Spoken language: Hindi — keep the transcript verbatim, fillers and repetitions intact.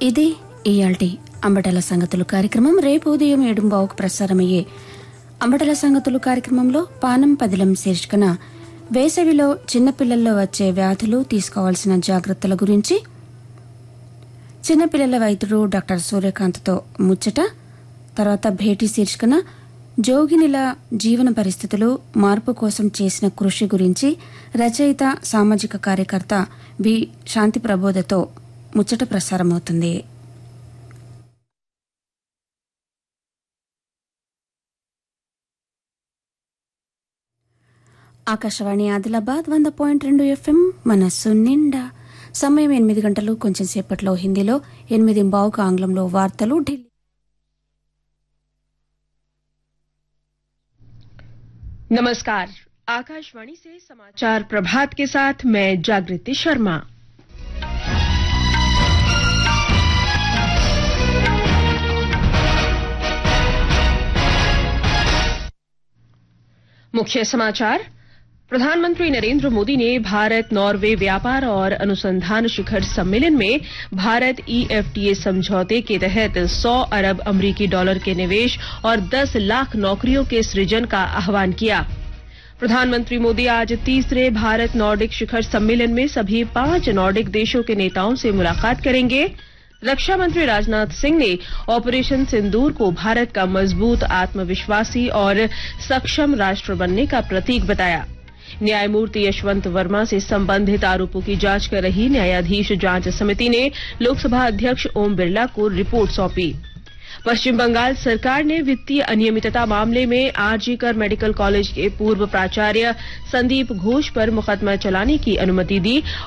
ఇది ఇయాల్టి అంబటల సంగతులు కార్యక్రమం. రేపు ఉదయం ఏడుంబావుకు ప్రసారమయ్యే అంబటల సంగతులు కార్యక్రమంలో పానం పదిలం శీర్షికన వేసవిలో చిన్నపిల్లల్లో వచ్చే వ్యాధులు, తీసుకోవాల్సిన జాగ్రత్తల గురించి చిన్నపిల్లల వైద్యుడు డాక్టర్ సూర్యకాంత్తో ముచ్చట, తర్వాత భేటీ శీర్షికన జోగినిల జీవన పరిస్థితులు, మార్పు కోసం చేసిన కృషి గురించి రచయిత, సామాజిక కార్యకర్త బి శాంతి ప్రబోధతో ముచ్చట ప్రసారమవుతుంది. ఆకాశవాణి ఆదిలాబాద్ వంద పాయింట్ రెండు ఎఫ్ఎం మనస్సు నిండా. సమయం ఎనిమిది గంటలు కొంచెం సేపట్లో హిందీలో, ఎనిమిది బావుకు ఆంగ్లంలో వార్తలు ఢిల్లీ. नमस्कार, आकाशवाणी से समाचार प्रभात के साथ मैं जागृति शर्मा। मुख्य समाचार। प्रधानमंत्री नरेंद्र मोदी ने भारत नॉर्वे व्यापार और अनुसंधान शिखर सम्मेलन में भारत ईएफटीए समझौते के तहत सौ अरब अमरीकी डॉलर के निवेश और दस लाख नौकरियों के सृजन का आह्वान किया। प्रधानमंत्री मोदी आज तीसरे भारत नॉर्डिक शिखर सम्मेलन में सभी पांच नॉर्डिक देशों के नेताओं से मुलाकात करेंगे। रक्षा मंत्री राजनाथ सिंह ने ऑपरेशन सिंदूर को भारत का मजबूत, आत्मविश्वासी और सक्षम राष्ट्र बनने का प्रतीक बताया। न्यायमूर्ति यशवंत वर्मा से संबंधित आरोपों की जांच कर रही न्यायाधीश जांच समिति ने लोकसभा अध्यक्ष ओम बिरला को रिपोर्ट सौंपी। पश्चिम बंगाल सरकार ने वित्तीय अनियमितता मामले में आरजीकर मेडिकल कॉलेज के पूर्व प्राचार्य संदीप घोष पर मुकदमा चलाने की अनुमति दी